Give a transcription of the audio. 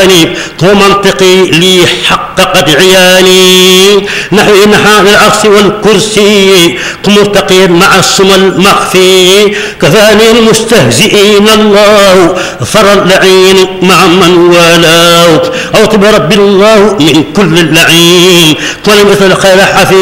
البيان ومنطقي لي حققت عياني نحو نحى العرش والكرسي مرتقيا مع السمى المخفي كفاني المستهزئين الله فر اللعين مع من والاه أو برب الله من كل اللعين ولم يتلقى حفيظ